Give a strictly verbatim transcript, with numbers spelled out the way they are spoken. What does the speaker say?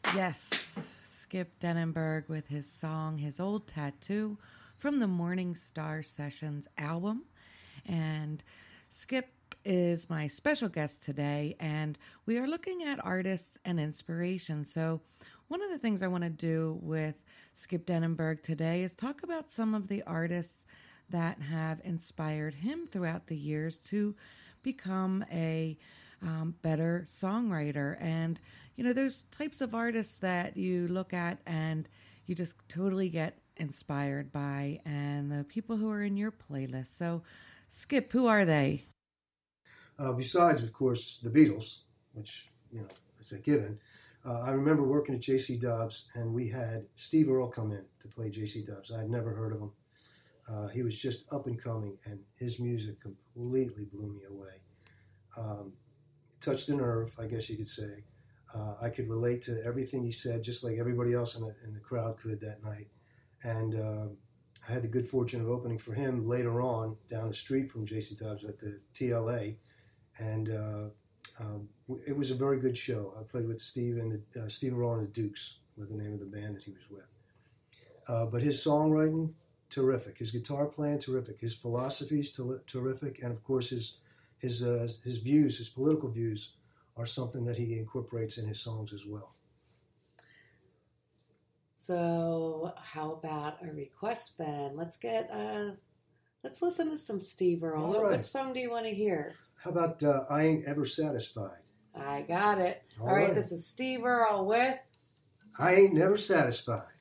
Yes, Skip Denenberg with his song His Old Tattoo from the Morning Star Sessions album. And Skip is my special guest today, and we are looking at artists and inspiration. So, one of the things I want to do with Skip Denenberg today is talk about some of the artists that have inspired him throughout the years to become a um, better songwriter. And, you know, those types of artists that you look at and you just totally get inspired by, and the people who are in your playlist. So, Skip, who are they? Uh, besides, of course, the Beatles, which, you know, is a given. Uh, I remember working at J C Dobbs, and we had Steve Earle come in to play J C Dobbs. I had never heard of him. Uh, he was just up and coming, and his music completely blew me away. Um, touched a nerve, I guess you could say. Uh, I could relate to everything he said, just like everybody else in the, in the crowd could that night. And uh, I had the good fortune of opening for him later on down the street from J C Dobbs at the T L A. And uh, um, it was a very good show. I played with Steve and the, uh, Steve Earle and the Dukes, was the name of the band that he was with. Uh, but his songwriting, terrific. His guitar playing, terrific. His philosophies, ter- terrific. And of course, his his uh, his views, his political views, are something that he incorporates in his songs as well. So, how about a request, Ben? Let's get uh, let's listen to some Steve Earle. All What, right. what song do you want to hear? How about uh, I Ain't Ever Satisfied? I got it. All All right, right. this is Steve Earle with I Ain't Never Satisfied.